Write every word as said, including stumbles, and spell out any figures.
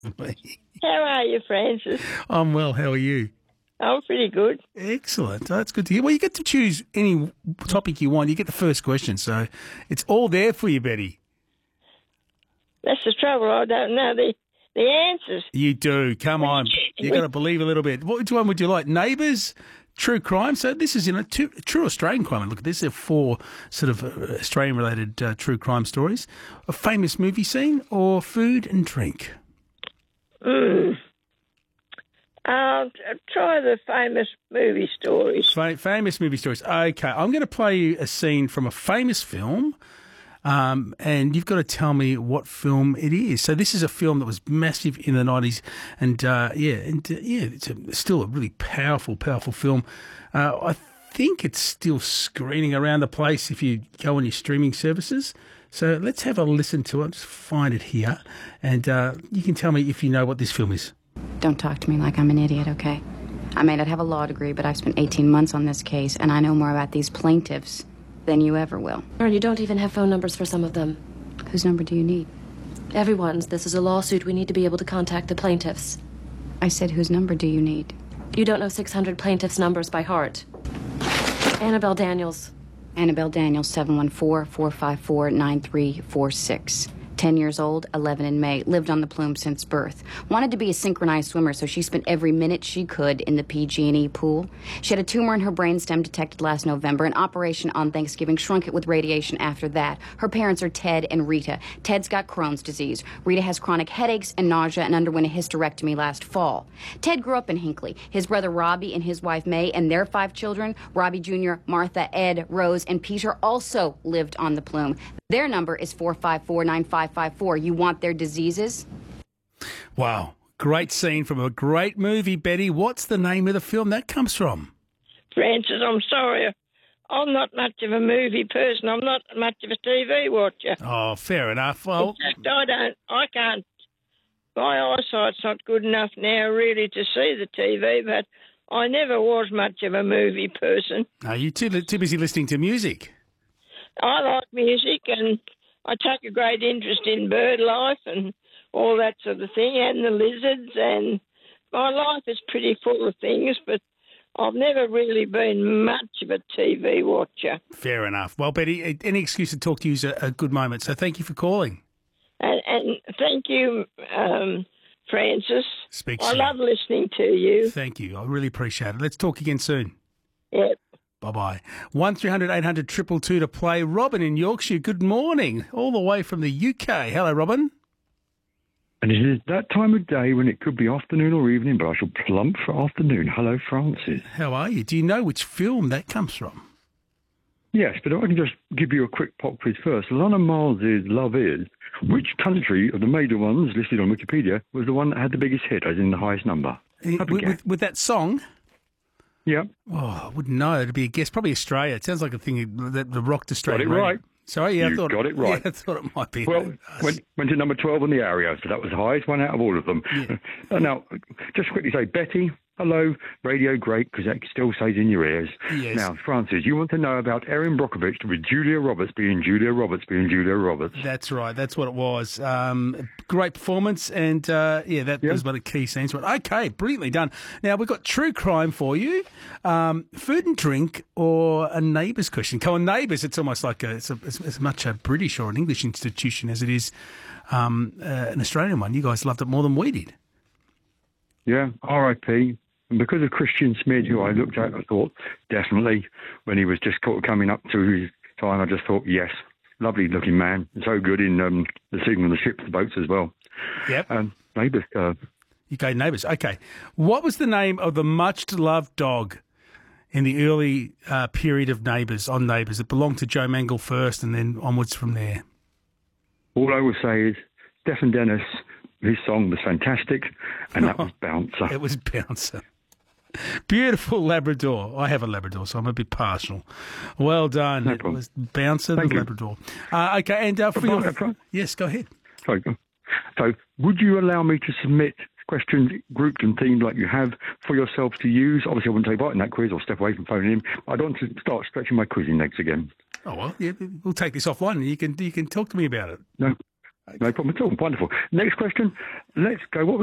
How are you, Francis? I'm well. How are you? I'm pretty good. Excellent. That's good to hear. Well, you get to choose any topic you want. You get the first question, so it's all there for you, Betty. That's the trouble. I don't know the the answers. You do. Come on. You got to believe a little bit. Which one would you like? Neighbours, true crime. So this is, you know, two, true Australian crime. Look, this is four sort of uh, Australian-related uh, true crime stories. A famous movie scene or food and drink? Mm. I'll t- try the famous movie stories. Fa- famous movie stories. Okay, I'm going to play you a scene from a famous film, um, and you've got to tell me what film it is. So this is a film that was massive in the nineties, and uh, yeah, and uh, yeah, it's a, still a really powerful, powerful film. Uh, I think it's still screening around the place if you go on your streaming services. So let's have a listen to it. Just find it here, and uh, you can tell me if you know what this film is. Don't talk to me like I'm an idiot, okay? I may not have a law degree, but I've spent eighteen months on this case, and I know more about these plaintiffs than you ever will. And you don't even have phone numbers for some of them. Whose number do you need? Everyone's. This is a lawsuit. We need to be able to contact the plaintiffs. I said, whose number do you need? You don't know six hundred plaintiffs' numbers by heart. Annabelle Daniels. Annabelle Daniels, seven one four, four five four, nine three four six. ten years old, eleven in May, lived on the Plume since birth. Wanted to be a synchronized swimmer, so she spent every minute she could in the P G and E pool. She had a tumor in her brainstem detected last November. An operation on Thanksgiving shrunk it with radiation after that. Her parents are Ted and Rita. Ted's got Crohn's disease. Rita has chronic headaches and nausea and underwent a hysterectomy last fall. Ted grew up in Hinckley. His brother Robbie and his wife May and their five children, Robbie Junior, Martha, Ed, Rose, and Peter, also lived on the Plume. Their number is four five four, nine five five four. You want their diseases? Wow. Great scene from a great movie, Betty. What's the name of the film that comes from? Francis, I'm sorry. I'm not much of a movie person. I'm not much of a T V watcher. Oh, fair enough. Well, in fact, I don't, I can't, my eyesight's not good enough now really to see the T V, but I never was much of a movie person. Are you too, too busy listening to music? I like music and I take a great interest in bird life and all that sort of thing, and the lizards, and my life is pretty full of things, but I've never really been much of a T V watcher. Fair enough. Well, Betty, any excuse to talk to you is a, a good moment, so thank you for calling. And, and thank you, um, Francis. Speak I soon. love listening to you. Thank you. I really appreciate it. Let's talk again soon. Yep. Bye-bye. one three hundred eight hundred two two two to play. Robin in Yorkshire, good morning. All the way from the U K. Hello, Robin. And it is that time of day when it could be afternoon or evening, but I shall plump for afternoon. Hello, Francis. How are you? Do you know which film that comes from? Yes, but I can just give you a quick pop quiz first. Lana Miles's Love Is, which country of the major ones listed on Wikipedia was the one that had the biggest hit, as in the highest number? With, with, with that song? Yeah. Oh, I wouldn't know. It'd be a guess. Probably Australia. It sounds like a thing that the rocked Australia. Got it right. Sorry, yeah, you I thought got it right. Yeah, I thought it might be. Well, went, went to number twelve on the area, so that was the highest one out of all of them. Yeah. Uh, now, just quickly say, Betty, hello, radio great, because that still stays in your ears. Yes. Now, Francis, you want to know about Erin Brockovich with Julia Roberts being Julia Roberts being Julia Roberts. That's right. That's what it was. Um, great performance, and uh, yeah, that Yep. was one of the key scenes. Okay, brilliantly done. Now we've got true crime for you, um, food and drink, or a neighbours question. Come on, neighbours. It's almost like a, it's, a, it's as much a British or an English institution as it is um, uh, an Australian one. You guys loved it more than we did. Yeah, R I P And because of Christian Smith, who I looked at, I thought, definitely, when he was just sort of coming up to his time, I just thought, yes, lovely looking man. So good in um, the singing of the ships, the boats as well. Yep. Um, neighbours. Uh, U K neighbours. Okay. What was the name of the much-loved dog in the early uh, period of Neighbours, on Neighbours? It belonged to Joe Mangel first and then onwards from there. all I will say is, Stephen Dennis, his song was fantastic, and that was Bouncer. It was Bouncer. Beautiful Labrador. I have a Labrador, so I'm a bit partial. Well done. No it problem. was Bouncer Thank the you. Labrador. Uh, okay, and uh, for your... Yes, go ahead. So, so, would you allow me to submit questions grouped and themed like you have for yourself to use? Obviously, I wouldn't take part in that quiz or step away from phoning in. I don't want to start stretching my quizzing legs again. Oh, well, yeah, we'll take this offline and you can you can talk to me about it. No. No problem at all. Wonderful. Next question. Let's go. What